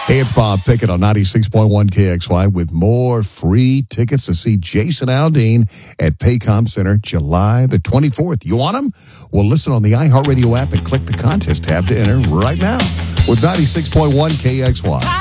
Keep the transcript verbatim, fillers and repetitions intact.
Hey, it's Bob Pickett on ninety-six point one K X Y with more free tickets to see Jason Aldean at Paycom Center July the twenty-fourth. You want them? Well, listen on the iHeartRadio app and click the contest tab to enter right now with ninety-six point one K X Y.